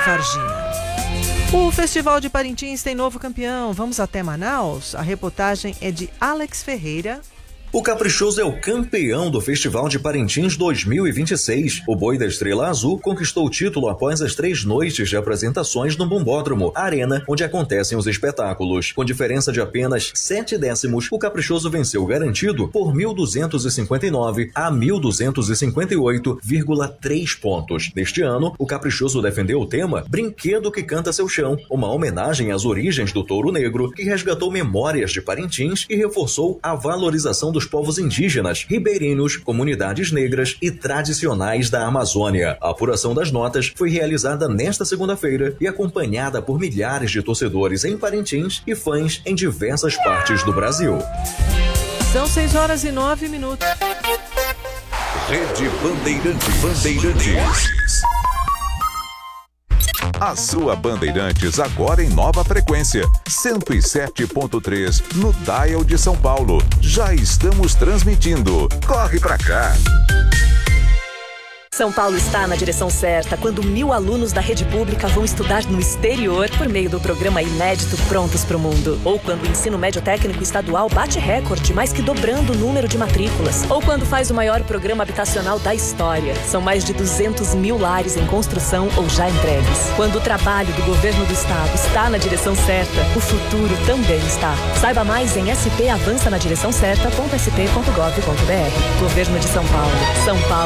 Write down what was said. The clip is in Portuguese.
Varginha. O Festival de Parintins tem novo campeão. Vamos até Manaus? A reportagem é de Alex Ferreira. O Caprichoso é o campeão do Festival de Parintins 2026. O Boi da Estrela Azul conquistou o título após as 3 noites de apresentações no Bombódromo, a arena onde acontecem os espetáculos. Com diferença de apenas 7 décimos, o Caprichoso venceu garantido por 1.259 a 1.258,3 pontos. Neste ano, o Caprichoso defendeu o tema Brinquedo que Canta Seu Chão, uma homenagem às origens do touro negro, que resgatou memórias de Parintins e reforçou a valorização dos povos indígenas, ribeirinhos, comunidades negras e tradicionais da Amazônia. A apuração das notas foi realizada nesta segunda-feira e acompanhada por milhares de torcedores em Parintins e fãs em diversas partes do Brasil. São 6h09. Rede Bandeirantes. A sua Bandeirantes agora em nova frequência, 107.3 no dial de São Paulo. Já estamos transmitindo. Corre pra cá! São Paulo está na direção certa quando 1.000 alunos da rede pública vão estudar no exterior por meio do programa inédito Prontos pro Mundo. Ou quando o ensino médio técnico estadual bate recorde, mais que dobrando o número de matrículas. Ou quando faz o maior programa habitacional da história. São mais de 200.000 lares em construção ou já entregues. Quando o trabalho do governo do estado está na direção certa, o futuro também está. Saiba mais em spavançanadireçãocerta.sp.gov.br. Governo de São Paulo. São Paulo